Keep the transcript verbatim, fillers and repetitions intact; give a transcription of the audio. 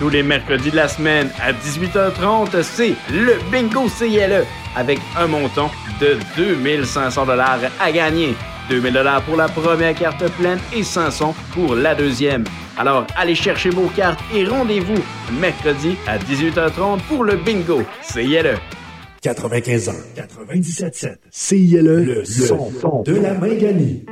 Tous les mercredis de la semaine à dix-huit heures trente, c'est le Bingo C I L E avec un montant de deux mille cinq cents dollars à gagner. deux mille dollars pour la première carte pleine et cinq cents pour la deuxième. Alors, allez chercher vos cartes et rendez-vous mercredi à dix-huit heures trente pour le Bingo C I L E. quatre-vingt-quinze ans, quatre-vingt-dix-sept sept. C I L E, le, le son de la Minganie.